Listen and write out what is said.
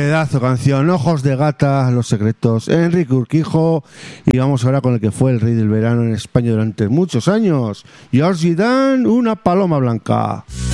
Pedazo canción, Ojos de Gata, Los Secretos, Enrique Urquijo, y vamos ahora con el que fue el rey del verano en España durante muchos años, George Dan, Una paloma blanca.